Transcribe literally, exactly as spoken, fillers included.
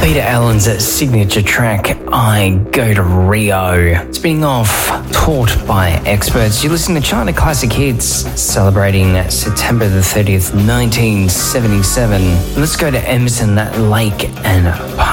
Peter Allen's signature track, I Go to Rio. Spinning off Taught by Experts. You're listening to China Classic Hits, celebrating September the thirtieth, nineteen seventy-seven. Let's go to Emerson, Lake and Palmer.